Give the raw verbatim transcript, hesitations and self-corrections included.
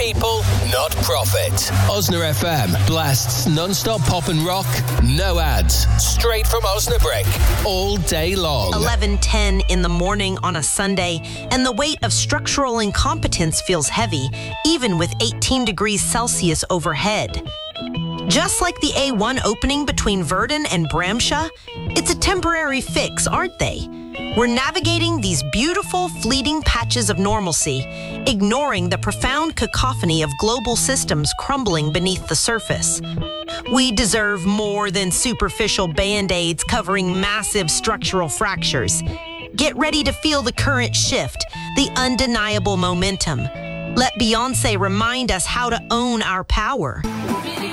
people, not profit. Osna F M blasts non-stop pop and rock, no ads, straight from Osnabrick, all day long. eleven ten in the morning on a Sunday, and the weight of structural incompetence feels heavy, even with eighteen degrees Celsius overhead. Just like the A one opening between Verdon and Bramshaw, it's a temporary fix, aren't they? We're navigating these beautiful, fleeting patches of normalcy, ignoring the profound cacophony of global systems crumbling beneath the surface. We deserve more than superficial band-aids covering massive structural fractures. Get ready to feel the current shift, the undeniable momentum. Let Beyoncé remind us how to own our power.